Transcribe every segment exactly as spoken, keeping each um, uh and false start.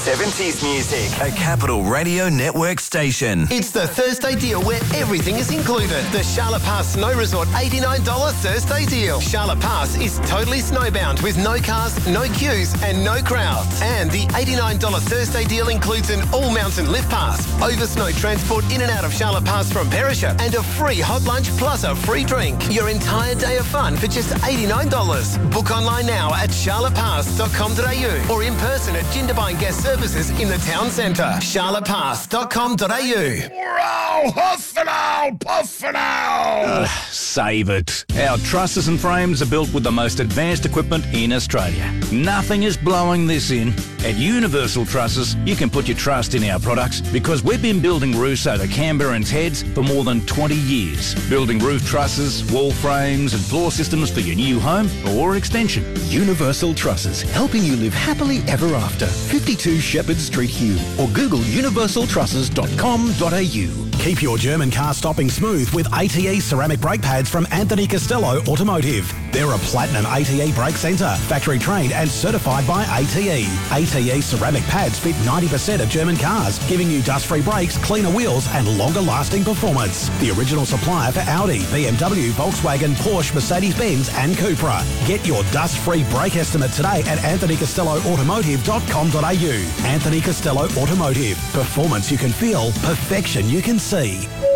seventies music. A Capital Radio Network station. It's the Thursday deal where everything is included. The Charlotte Pass Snow Resort eighty-nine dollars Thursday deal. Charlotte Pass is totally snowbound with no cars, no queues and no crowds. And the eighty-nine dollars Thursday deal includes an all-mountain lift pass, over snow transport in and out of Charlotte Pass from Perisher, and a free hot lunch plus a free drink. Your entire day of fun for just eighty-nine dollars. Book online now at charlotte pass dot com dot a u or in person at Jindabyne Guest Services in the town centre. charlotte pass dot com dot a u. Wow, huff and owl, puff and owl. Save it. Our trusses and frames are built with the most advanced equipment in Australia. Nothing is blowing this in. At Universal Trusses, you can put your trust in our products because we've been building roofs over Canberrans' heads for more than twenty years. Building roof trusses, wall frames and floor systems for your new home or extension. Universal Trusses, helping you live happily ever after. fifty-two Shepherd Street, Hume, or Google universal trusses dot com dot a u. Keep your German car stopping smooth with A T E ceramic brake pads from Anthony Costello Automotive. They're a platinum A T E brake centre, factory trained and certified by A T E. A T E ceramic pads fit ninety percent of German cars, giving you dust-free brakes, cleaner wheels and longer-lasting performance. The original supplier for Audi, B M W, Volkswagen, Porsche, Mercedes-Benz and Cupra. Get your dust-free brake estimate today at anthony costello automotive dot com dot a u. Anthony Costello Automotive. Performance you can feel, perfection you can see.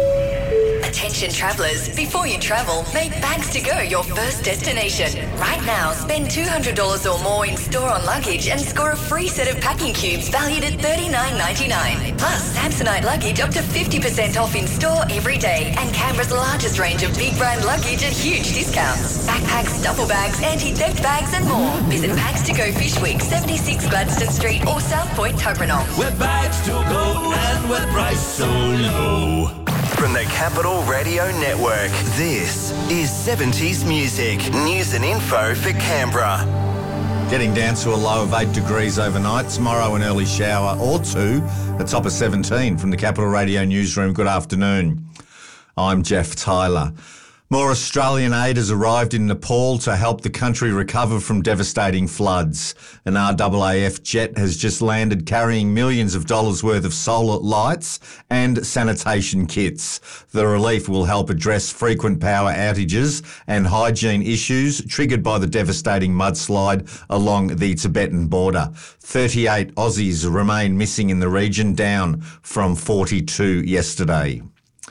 Attention travellers, before you travel, make Bags to Go your first destination. Right now, spend two hundred dollars or more in store on luggage and score a free set of packing cubes valued at thirty-nine ninety-nine. Plus, Samsonite luggage up to fifty percent off in store every day, and Canberra's largest range of big brand luggage at huge discounts. Backpacks, duffel bags, anti-theft bags and more. Visit Bags to Go Fish Week, seventy-six Gladstone Street or South Point, Tuggeranong. Where bags to go and where price so low. From the Capital Radio Network, this is seventies music. News and info for Canberra. Getting down to a low of eight degrees overnight. Tomorrow an early shower or two. A top of seventeen from the Capital Radio Newsroom. Good afternoon. I'm Jeff Tyler. More Australian aid has arrived in Nepal to help the country recover from devastating floods. An R A A F jet has just landed carrying millions of dollars worth of solar lights and sanitation kits. The relief will help address frequent power outages and hygiene issues triggered by the devastating mudslide along the Tibetan border. thirty-eight Aussies remain missing in the region, down from forty-two yesterday.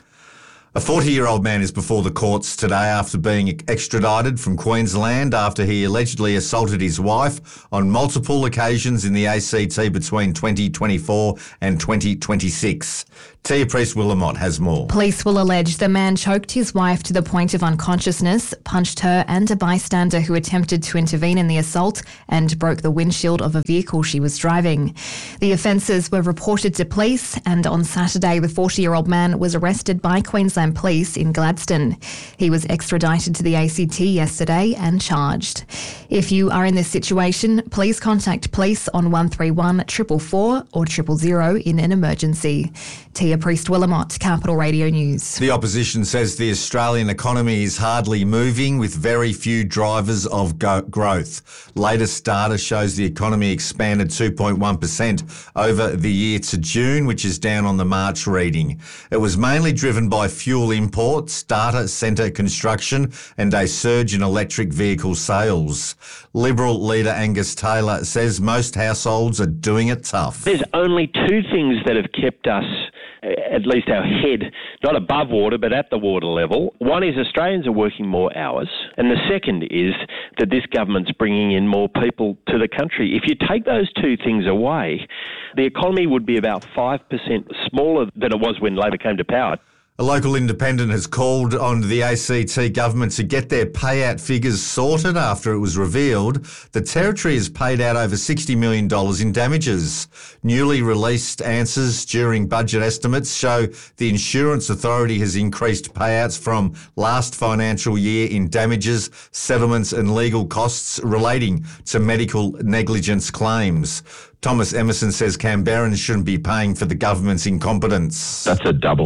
A forty-year-old man is before the courts today after being extradited from Queensland after he allegedly assaulted his wife on multiple occasions in the A C T between twenty twenty-four and twenty twenty-six. Tia Priest-Willamott has more. Police will allege the man choked his wife to the point of unconsciousness, punched her and a bystander who attempted to intervene in the assault, and broke the windshield of a vehicle she was driving. The offences were reported to police, and on Saturday the forty-year-old man was arrested by Queensland Police in Gladstone. He was extradited to the A C T yesterday and charged. If you are in this situation, please contact police on one three one, four four four or triple zero in an emergency. Tia Priest-Willamott, Capital Radio News. The opposition says the Australian economy is hardly moving with very few drivers of go- growth. Latest data shows the economy expanded two point one percent over the year to June, which is down on the March reading. It was mainly driven by fuel imports, data centre construction and a surge in electric vehicle sales. Liberal leader Angus Taylor says most households are doing it tough. There's only two things that have kept us, at least our head, not above water, but at the water level. One is Australians are working more hours, and the second is that this government's bringing in more people to the country. If you take those two things away, the economy would be about five percent smaller than it was when Labor came to power. A local independent has called on the A C T government to get their payout figures sorted after it was revealed the Territory has paid out over sixty million dollars in damages. Newly released answers during budget estimates show the Insurance Authority has increased payouts from last financial year in damages, settlements and legal costs relating to medical negligence claims. Thomas Emerson says Canberrans shouldn't be paying for the government's incompetence. That's a doubling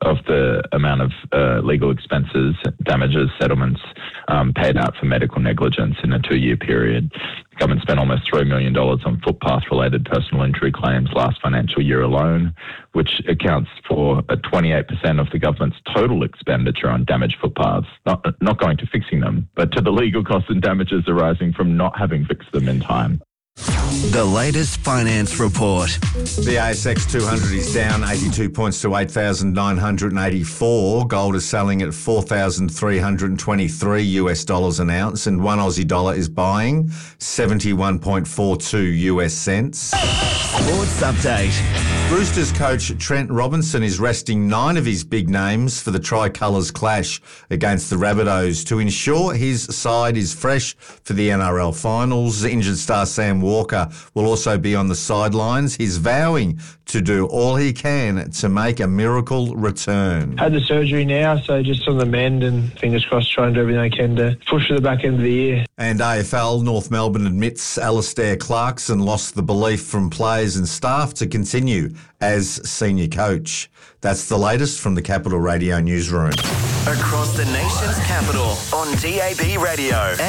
of the amount of uh, legal expenses, damages, settlements um, paid out for medical negligence in a two-year period. The government spent almost three million dollars on footpath-related personal injury claims last financial year alone, which accounts for uh, twenty-eight percent of the government's total expenditure on damaged footpaths, not, not going to fixing them, but to the legal costs and damages arising from not having fixed them in time. The latest finance report. The A S X two hundred is down eighty-two points to eight thousand nine hundred eighty-four. Gold is selling at four thousand three hundred twenty-three US dollars an ounce, and one Aussie dollar is buying seventy-one point four two US cents. Sports update. Roosters coach Trent Robinson is resting nine of his big names for the Tricolours clash against the Rabbitohs to ensure his side is fresh for the N R L finals. Injured star Sam Walker will also be on the sidelines. He's vowing to do all he can to make a miracle return. Had the surgery now, so just on the mend and fingers crossed try and do everything I can to push for the back end of the year. And A F L, North Melbourne admits Alistair Clarkson lost the belief from players and staff to continue as senior coach. That's the latest from the Capital Radio newsroom. Across the nation's capital on D A B Radio.